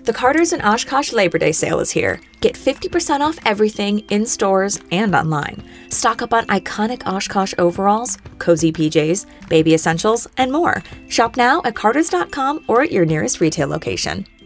The Carter's in Oshkosh Labor Day sale is here. Get 50% off everything in stores and online. Stock up on iconic Oshkosh overalls, cozy PJs, baby essentials, and more. Shop now at carters.com or at your nearest retail location.